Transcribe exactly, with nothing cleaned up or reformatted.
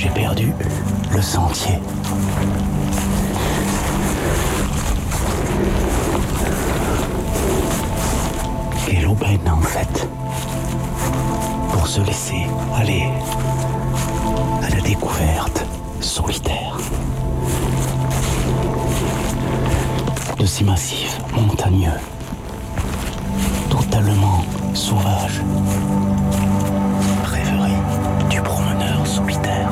j'ai perdu le sentier. Quelle aubaine en fait, pour se laisser aller à la découverte solitaire de ces massifs montagneux, totalement sauvages. Rêverie du promeneur solitaire.